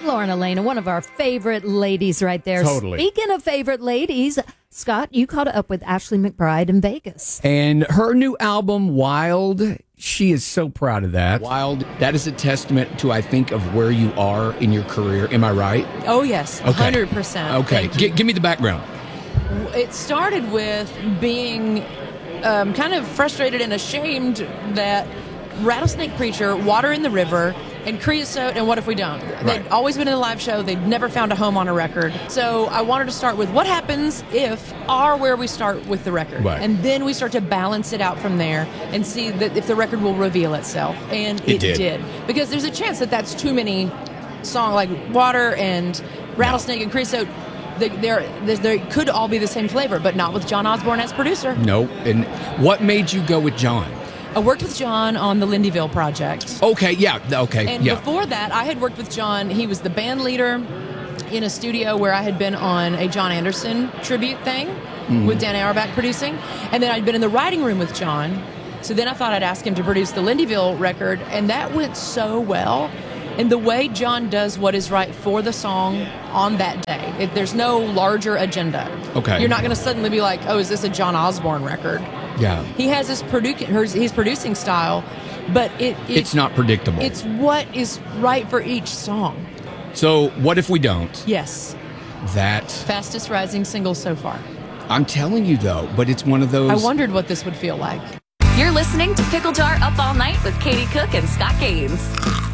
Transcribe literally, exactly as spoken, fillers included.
Lauren Elena, one of our favorite ladies right there. Totally. Speaking of favorite ladies, Scott, you caught up with Ashley McBryde in Vegas. And her new album, Wild, she is so proud of that. Wild, that is a testament to, I think, of where you are in your career. Am I right? Oh, yes. one hundred percent. Okay. G- give me the background. It started with being um, kind of frustrated and ashamed that Rattlesnake Preacher, Water in the River, and Creosote, and What If We Don't? Right. They'd always been in the live show. They'd never found a home on a record. So I wanted to start with what happens if are where we start with the record. Right. And then we start to balance it out from there and see that if the record will reveal itself. And it, It did. did. Because there's a chance that that's too many songs like Water and Rattlesnake and Creosote. They, they're, they could all be the same flavor, but not with John Osborne as producer. No. And what made you go with John? I worked with John on the Lindyville project. Okay, yeah, okay, And yeah. before that, I had worked with John. He was the band leader in a studio where I had been on a John Anderson tribute thing Mm-hmm. with Dan Auerbach producing. And then I'd been in the writing room with John. So then I thought I'd ask him to produce the Lindyville record, and that went so well. And the way John does what is right for the song on that day, it, there's no larger agenda. Okay. You're not going to suddenly be like, oh, is this a John Osborne record? Yeah. He has his, produ- his, his producing style, but it, it It's not predictable. It's what is right for each song. So, what if we don't? Yes. That, Fastest rising single so far. I'm telling you though, but it's one of those. I wondered what this would feel like. You're listening to Pickle Jar Up All Night with Katie Cook and Scott Gaines.